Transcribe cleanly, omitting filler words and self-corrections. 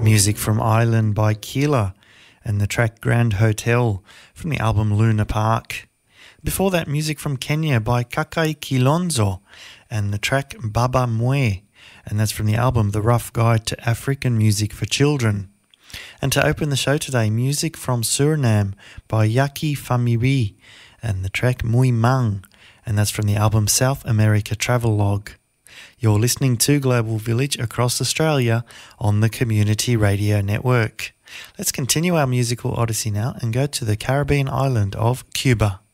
Music from Ireland by Keela and the track Grand Hotel from the album Luna Park. Before that, music from Kenya by Kakai Kilonzo and the track Baba Mwe, and that's from the album The Rough Guide to African Music for Children. And to open the show today, music from Suriname by Yaki Famiwi and the track Mui Mang, and that's from the album South America Travelogue. You're listening to Global Village across Australia on the Community Radio Network. Let's continue our musical odyssey now and go to the Caribbean island of Cuba.